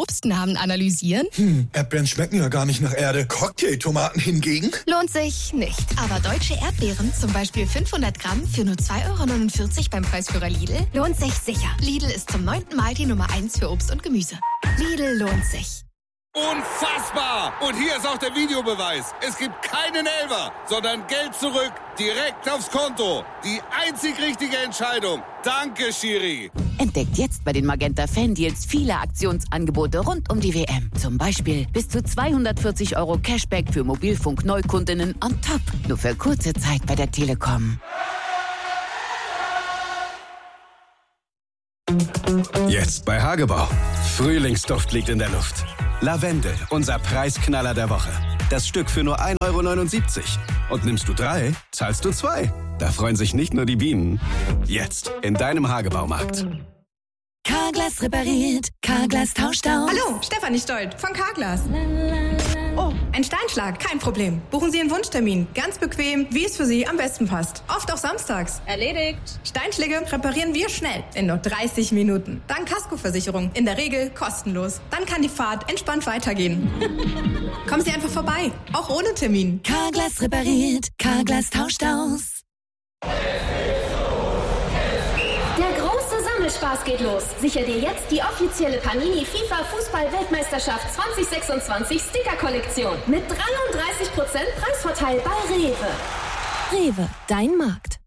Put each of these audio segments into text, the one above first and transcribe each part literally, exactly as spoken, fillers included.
Obstnamen analysieren? Hm, Erdbeeren schmecken ja gar nicht nach Erde. Cocktailtomaten hingegen? Lohnt sich nicht. Aber deutsche Erdbeeren, zum Beispiel fünfhundert Gramm für nur zwei Euro neunundvierzig beim Preisführer Lidl, lohnt sich sicher. Lidl ist zum neunten Mal die Nummer eins für Obst und Gemüse. Lidl lohnt sich. Unfassbar! Und hier ist auch der Videobeweis. Es gibt keinen Elfer, sondern Geld zurück, direkt aufs Konto. Die einzig richtige Entscheidung. Danke, Schiri. Entdeckt jetzt bei den Magenta Fan-Deals viele Aktionsangebote rund um die W M. Zum Beispiel bis zu zweihundertvierzig Euro Cashback für Mobilfunk-Neukundinnen on top. Nur für kurze Zeit bei der Telekom. Jetzt bei Hagebau. Frühlingsduft liegt in der Luft. Lavendel, unser Preisknaller der Woche. Das Stück für nur ein Euro neunundsiebzig. Und nimmst du drei, zahlst du zwei. Da freuen sich nicht nur die Bienen. Jetzt in deinem Hagebaumarkt. Carglass repariert, Carglass tauscht aus. Hallo, Stefanie Stolt von Carglass. Oh, ein Steinschlag, kein Problem. Buchen Sie einen Wunschtermin. Ganz bequem, wie es für Sie am besten passt. Oft auch samstags. Erledigt. Steinschläge reparieren wir schnell, in nur dreißig Minuten. Dank Kaskoversicherung, in der Regel kostenlos. Dann kann die Fahrt entspannt weitergehen. Kommen Sie einfach vorbei, auch ohne Termin. Carglass repariert, Carglass tauscht aus. Der große Sammelspar geht los. Sicher dir jetzt die offizielle Panini FIFA Fußball-Weltmeisterschaft zwanzig sechsundzwanzig Sticker-Kollektion mit dreiunddreißig Prozent Preisvorteil bei Rewe. Rewe, dein Markt.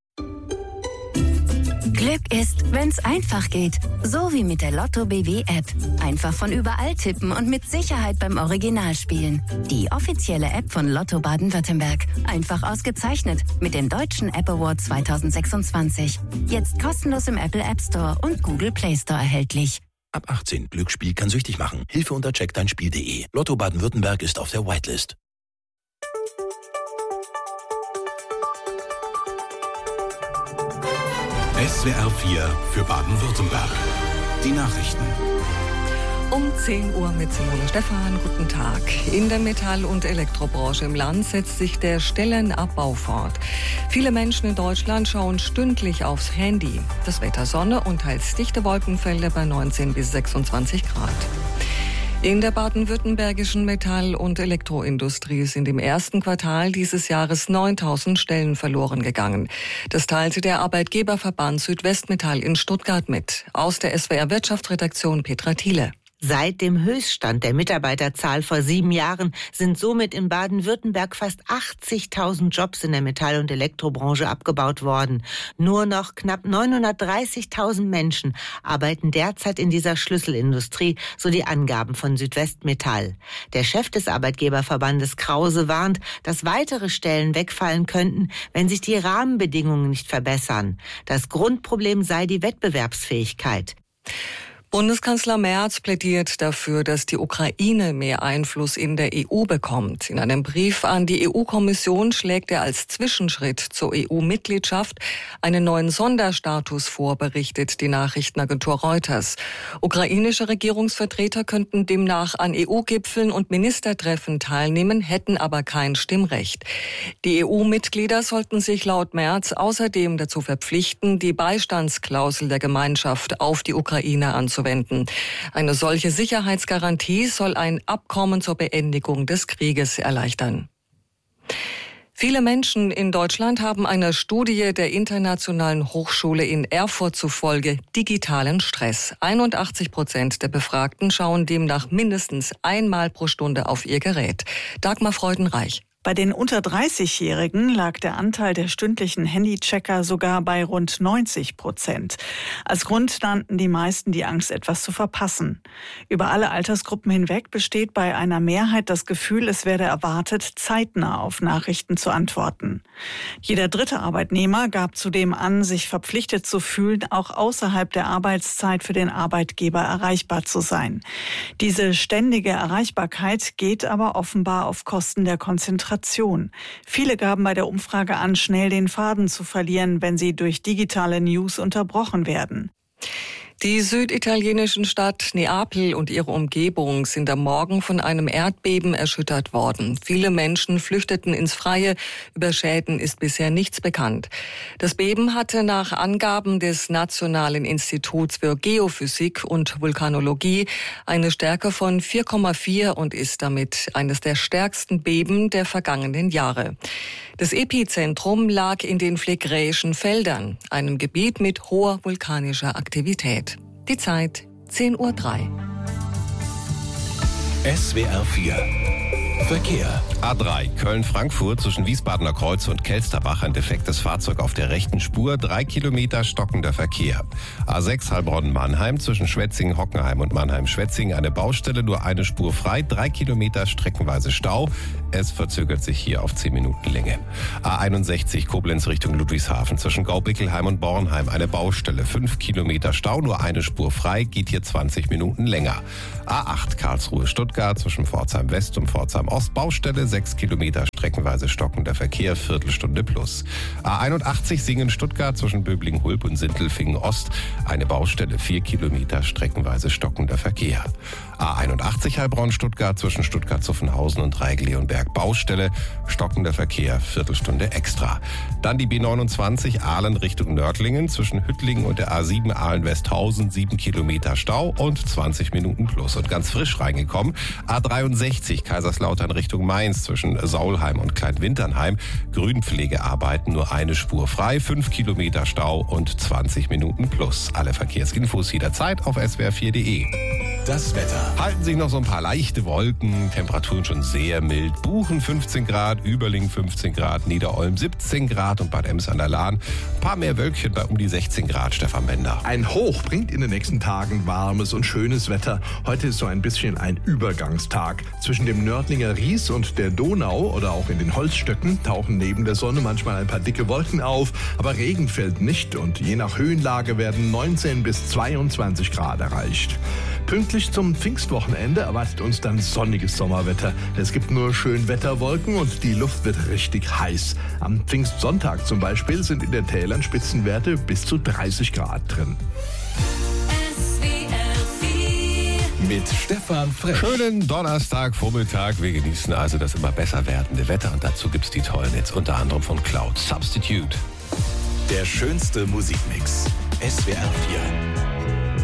Glück ist, wenn's einfach geht. So wie mit der Lotto B W App. Einfach von überall tippen und mit Sicherheit beim Original spielen. Die offizielle App von Lotto Baden-Württemberg. Einfach ausgezeichnet mit dem Deutschen App Award zwanzig sechsundzwanzig. Jetzt kostenlos im Apple App Store und Google Play Store erhältlich. Ab achtzehn. Glücksspiel kann süchtig machen. Hilfe unter check dein Spiel punkt de. Lotto Baden-Württemberg ist auf der Whitelist. S W R vier für Baden-Württemberg. Die Nachrichten. Um zehn Uhr mit Simone Stephan. Guten Tag. In der Metall- und Elektrobranche im Land setzt sich der Stellenabbau fort. Viele Menschen in Deutschland schauen stündlich aufs Handy. Das Wetter Sonne und teils dichte Wolkenfelder bei neunzehn bis sechsundzwanzig Grad. In der baden-württembergischen Metall- und Elektroindustrie sind im ersten Quartal dieses Jahres neuntausend Stellen verloren gegangen. Das teilte der Arbeitgeberverband Südwestmetall in Stuttgart mit. Aus der S W R Wirtschaftsredaktion Petra Thiele. Seit dem Höchststand der Mitarbeiterzahl vor sieben Jahren sind somit in Baden-Württemberg fast achtzigtausend Jobs in der Metall- und Elektrobranche abgebaut worden. Nur noch knapp neunhundertdreißigtausend Menschen arbeiten derzeit in dieser Schlüsselindustrie, so die Angaben von Südwestmetall. Der Chef des Arbeitgeberverbandes Krause warnt, dass weitere Stellen wegfallen könnten, wenn sich die Rahmenbedingungen nicht verbessern. Das Grundproblem sei die Wettbewerbsfähigkeit. Bundeskanzler Merz plädiert dafür, dass die Ukraine mehr Einfluss in der E U bekommt. In einem Brief an die E U-Kommission schlägt er als Zwischenschritt zur E U-Mitgliedschaft einen neuen Sonderstatus vor, berichtet die Nachrichtenagentur Reuters. Ukrainische Regierungsvertreter könnten demnach an E U-Gipfeln und Ministertreffen teilnehmen, hätten aber kein Stimmrecht. Die E U-Mitglieder sollten sich laut Merz außerdem dazu verpflichten, die Beistandsklausel der Gemeinschaft auf die Ukraine anzuwenden. Eine solche Sicherheitsgarantie soll ein Abkommen zur Beendigung des Krieges erleichtern. Viele Menschen in Deutschland haben einer Studie der Internationalen Hochschule in Erfurt zufolge digitalen Stress. einundachtzig Prozent der Befragten schauen demnach mindestens einmal pro Stunde auf ihr Gerät. Dagmar Freudenreich. Bei den unter dreißigjährigen lag der Anteil der stündlichen Handychecker sogar bei rund neunzig Prozent. Als Grund nannten die meisten die Angst, etwas zu verpassen. Über alle Altersgruppen hinweg besteht bei einer Mehrheit das Gefühl, es werde erwartet, zeitnah auf Nachrichten zu antworten. Jeder dritte Arbeitnehmer gab zudem an, sich verpflichtet zu fühlen, auch außerhalb der Arbeitszeit für den Arbeitgeber erreichbar zu sein. Diese ständige Erreichbarkeit geht aber offenbar auf Kosten der Konzentration. Viele gaben bei der Umfrage an, schnell den Faden zu verlieren, wenn sie durch digitale News unterbrochen werden. Die süditalienischen Stadt Neapel und ihre Umgebung sind am Morgen von einem Erdbeben erschüttert worden. Viele Menschen flüchteten ins Freie. Über Schäden ist bisher nichts bekannt. Das Beben hatte nach Angaben des Nationalen Instituts für Geophysik und Vulkanologie eine Stärke von vier Komma vier und ist damit eines der stärksten Beben der vergangenen Jahre. Das Epizentrum lag in den Phlegräischen Feldern, einem Gebiet mit hoher vulkanischer Aktivität. Die Zeit zehn Uhr drei. S W R vier Verkehr. A drei Köln-Frankfurt zwischen Wiesbadener Kreuz und Kelsterbach ein defektes Fahrzeug auf der rechten Spur, drei Kilometer stockender Verkehr. A sechs Heilbronn-Mannheim zwischen Schwetzingen, Hockenheim und Mannheim-Schwetzingen eine Baustelle, nur eine Spur frei, drei Kilometer streckenweise Stau. Es verzögert sich hier auf zehn Minuten Länge. A einundsechzig Koblenz Richtung Ludwigshafen zwischen Gaubickelheim und Bornheim eine Baustelle, fünf Kilometer Stau, nur eine Spur frei, geht hier zwanzig Minuten länger. A acht Karlsruhe-Stuttgart zwischen Pforzheim West und Pforzheim Ost Baustelle, sechs Kilometer streckenweise stockender Verkehr, Viertelstunde plus. A einundachtzig Singen-Stuttgart zwischen Böblingen-Hulb und Sintelfingen-Ost eine Baustelle, vier Kilometer streckenweise stockender Verkehr. A einundachtzig Heilbronn-Stuttgart zwischen Stuttgart-Zuffenhausen und Dreieck-Leonberg Baustelle, stockender Verkehr, Viertelstunde extra. Dann die B neunundzwanzig Aalen Richtung Nördlingen zwischen Hüttlingen und der A sieben Aalen-Westhausen, sieben Kilometer Stau und zwanzig Minuten plus. Und ganz frisch reingekommen, A dreiundsechzig Kaiserslautern Richtung Mainz zwischen Saulheim und Kleinwinternheim, Grünpflegearbeiten, nur eine Spur frei, fünf Kilometer Stau und zwanzig Minuten plus. Alle Verkehrsinfos jederzeit auf S W R vier Punkt de. Das Wetter. Halten sich noch so ein paar leichte Wolken, Temperaturen schon sehr mild. Buchen fünfzehn Grad, Überlingen fünfzehn Grad, Niederolm siebzehn Grad und Bad Ems an der Lahn. Ein paar mehr Wölkchen bei um die sechzehn Grad, Stefan Bender. Ein Hoch bringt in den nächsten Tagen warmes und schönes Wetter. Heute ist so ein bisschen ein Übergangstag. Zwischen dem Nördlinger Ries und der Donau oder auch in den Holzstöcken tauchen neben der Sonne manchmal ein paar dicke Wolken auf, aber Regen fällt nicht und je nach Höhenlage werden neunzehn bis zweiundzwanzig Grad erreicht. Pünktlich zum Pfingstwochenende erwartet uns dann sonniges Sommerwetter. Es gibt nur Schönwetterwolken und die Luft wird richtig heiß. Am Pfingstsonntag zum Beispiel sind in den Tälern Spitzenwerte bis zu dreißig Grad drin. Mit Stefan Frech. Schönen Donnerstagvormittag. Wir genießen also das immer besser werdende Wetter und dazu gibt's die tollen Hits, unter anderem von Cloud. Substitute. Der schönste Musikmix. S W R vier.